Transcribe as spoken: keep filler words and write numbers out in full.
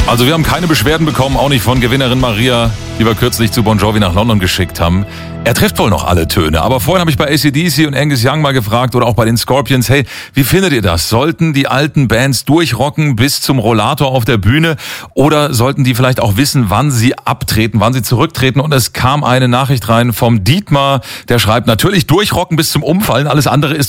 Also wir haben keine Beschwerden bekommen, auch nicht von Gewinnerin Maria, die wir kürzlich zu Bon Jovi nach London geschickt haben. Er trifft wohl noch alle Töne, aber vorhin habe ich bei A C D C und Angus Young mal gefragt oder auch bei den Scorpions, hey, wie findet ihr das? Sollten die alten Bands durchrocken bis zum Rollator auf der Bühne oder sollten die vielleicht auch wissen, wann sie abtreten, wann sie zurücktreten? Und es kam eine Nachricht rein vom Dietmar, der schreibt, natürlich durchrocken bis zum Umfallen, alles andere ist